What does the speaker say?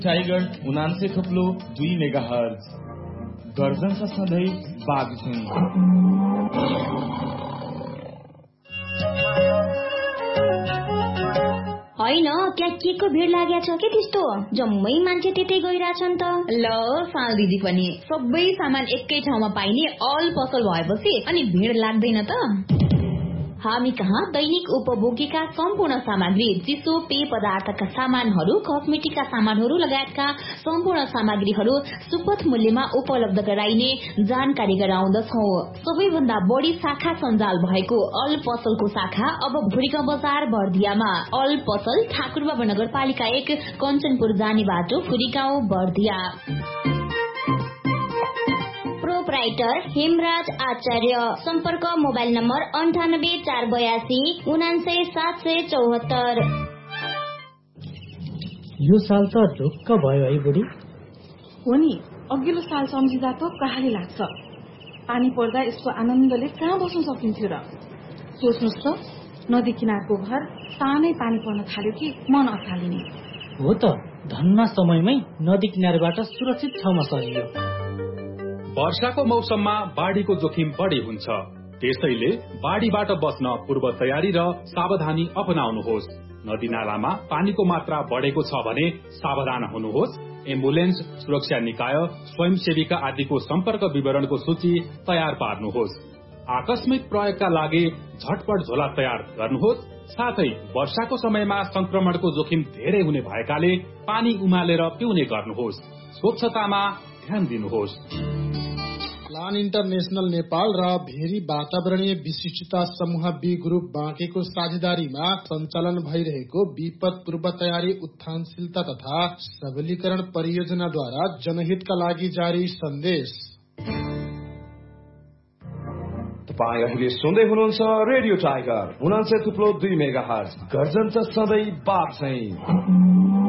Tiger 89.2 megahertz गर्जन छ सधैँ बाघ झैं। होइन त्यहाँ के को भिड लागेको छ के त्यस्तो? जम्मै मान्छे त्यतै गइराछन् त। ल साल दिदी पनि सबै सामान एकै ठाउँमा पाइने अल पसल भएपछि अनि भिड लाग्दैन त। हामी कहाँ दैनिक उपभोगीका सम्पूर्ण सामग्री, चिसो पेय पदार्थका सामानहरू, कस्मेटिकका सामानहरू लगायतका सम्पूर्ण सामग्रीहरू सुपथ मूल्यमा उपलब्ध गराइने जानकारी गराउँदछौ। सबैभन्दा बढी शाखा सञ्जाल भएको अल पसलको शाखा अब भुरीगाउँ बजार बर्दियामा। अल पसल ठाकुरबाबा नगरपालिका 1 कञ्चनपुर जाने बाटो भुरीगाउँ बर्दिया। प्रोपराइटर हेमराज आचार्य। सम्पर्क मोबाइल नम्बर 98 482 79 774। यो साल त ढुक्क भयो है बुढी। हो नि, अघिल्लो साल सम्झिँदा त कहाली लाग्छ। पानी पर्दा यसको आनन्दले कहाँ बस्न सकिन्थ्यो र। सोच्नुहोस् त, नदी किनारको घर सानै पानी पर्न थाल्यो कि मन अत्तालिने। हो त, धन्ना समयमै नदी किनारबाट सुरक्षित ठाउँमा सरियो। वर्षाको मौसममा बाढीको जोखिम बढी हुन्छ, त्यसैले बाढीबाट बस्न पूर्व तयारी र सावधानी अपनाउनुहोस्। नदी नालामा पानीको मात्रा बढेको छ भने सावधान हुनुहोस्। एम्बुलेन्स, सुरक्षा निकाय, स्वयंसेविका आदिको सम्पर्क विवरणको सूची तयार पार्नुहोस्। आकस्मिक प्रयोगका लागि झटपट झोला तयार गर्नुहोस्। साथै वर्षाको समयमा संक्रमणको जोखिम धेरै हुने भएकाले पानी उमालेर पिउने गर्नुहोस्। स्वच्छतामा ध्यान दिनुहोस्। प्लान इन्टरनेशनल नेपाल र भेरी वातावरणीय विशिष्टता समूह बी ग्रुप बाँकेको साझेदारीमा सञ्चालन भइरहेको विपद पूर्व तयारी उत्थानशीलता तथा सबलीकरण परियोजनाद्वारा जनहितका लागि जारी सन्देश। तपाईँ अहिले सुन्दै हुनुहुन्छ रेडियो टाइगर 89.2 मेगाहर्ज गर्जन छ सधैँ बाघ झैं।